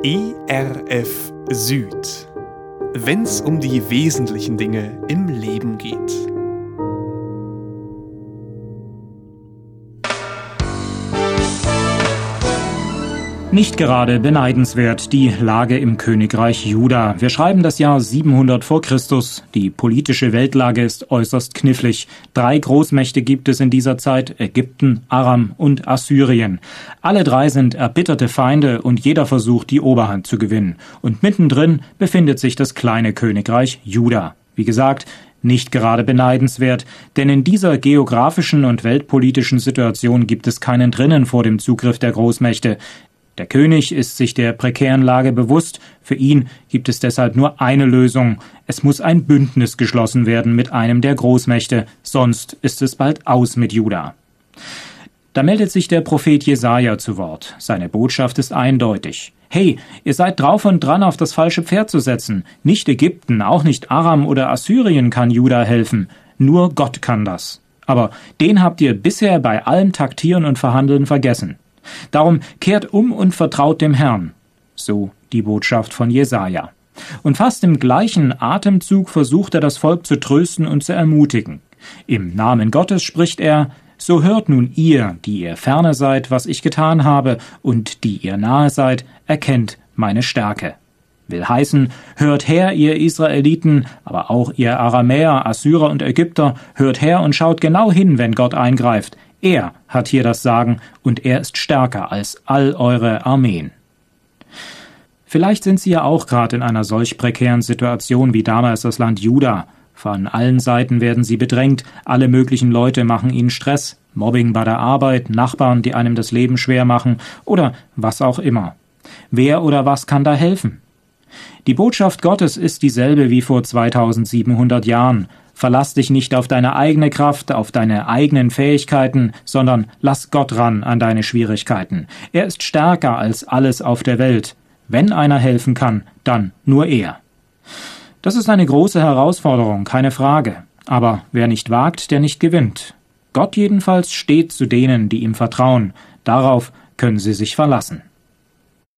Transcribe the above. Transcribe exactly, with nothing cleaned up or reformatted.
E R F Süd, wenn's um die wesentlichen Dinge im Leben geht. Nicht gerade beneidenswert die Lage im Königreich Juda. Wir schreiben das Jahr siebenhundert vor Christus. Die politische Weltlage ist äußerst knifflig. Drei Großmächte gibt es in dieser Zeit: Ägypten, Aram und Assyrien. Alle drei sind erbitterte Feinde und jeder versucht, die Oberhand zu gewinnen. Und mittendrin befindet sich das kleine Königreich Juda. Wie gesagt, nicht gerade beneidenswert, denn in dieser geografischen und weltpolitischen Situation gibt es keinen Drinnen vor dem Zugriff der Großmächte. Der König ist sich der prekären Lage bewusst. Für ihn gibt es deshalb nur eine Lösung. Es muss ein Bündnis geschlossen werden mit einem der Großmächte, sonst ist es bald aus mit Juda. Da meldet sich der Prophet Jesaja zu Wort. Seine Botschaft ist eindeutig. Hey, ihr seid drauf und dran, auf das falsche Pferd zu setzen. Nicht Ägypten, auch nicht Aram oder Assyrien kann Juda helfen. Nur Gott kann das. Aber den habt ihr bisher bei allem Taktieren und Verhandeln vergessen. Darum kehrt um und vertraut dem Herrn. So die Botschaft von Jesaja. Und fast im gleichen Atemzug versucht er, das Volk zu trösten und zu ermutigen. Im Namen Gottes spricht er: So hört nun ihr, die ihr ferne seid, was ich getan habe, und die ihr nahe seid, erkennt meine Stärke. Will heißen, hört her, ihr Israeliten, aber auch ihr Aramäer, Assyrer und Ägypter, hört her und schaut genau hin, wenn Gott eingreift. Er hat hier das Sagen und er ist stärker als all eure Armeen. Vielleicht sind Sie ja auch gerade in einer solch prekären Situation wie damals das Land Juda. Von allen Seiten werden Sie bedrängt, alle möglichen Leute machen Ihnen Stress, Mobbing bei der Arbeit, Nachbarn, die einem das Leben schwer machen oder was auch immer. Wer oder was kann da helfen? Die Botschaft Gottes ist dieselbe wie vor zweitausendsiebenhundert Jahren. Verlass dich nicht auf deine eigene Kraft, auf deine eigenen Fähigkeiten, sondern lass Gott ran an deine Schwierigkeiten. Er ist stärker als alles auf der Welt. Wenn einer helfen kann, dann nur er. Das ist eine große Herausforderung, keine Frage. Aber wer nicht wagt, der nicht gewinnt. Gott jedenfalls steht zu denen, die ihm vertrauen. Darauf können sie sich verlassen.